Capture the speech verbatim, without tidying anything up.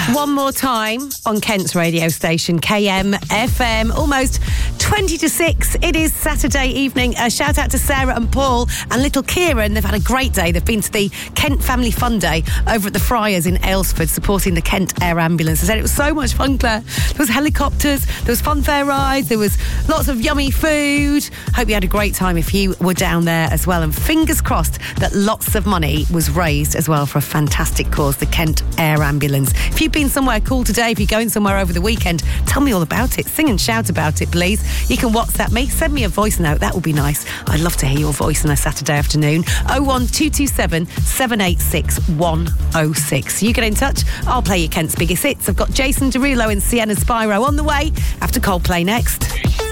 One more time on Kent's radio station, K M F M. Almost twenty to six. It is Saturday evening. A shout out to Sarah and Paul and little Kieran. They've had a great day. They've been to the Kent Family Fun Day over at the Friars in Aylesford, supporting the Kent Air Ambulance. They said it was so much fun, Claire. There was helicopters, there was funfair rides, there was lots of yummy food. Hope you had a great time if you were down there as well. And fingers crossed that lots of money was raised as well for a fantastic cause, the Kent Air Ambulance. If you've been somewhere cool today, if you're going somewhere over the weekend, tell me all about it. Sing and shout about it, please. You can WhatsApp me, send me a voice note. That would be nice. I'd love to hear your voice on a Saturday afternoon. oh one two two seven, seven eight six, one oh six. You get in touch, I'll play you Kent's biggest hits. I've got Jason Derulo and Sienna Spyro on the way after Coldplay next.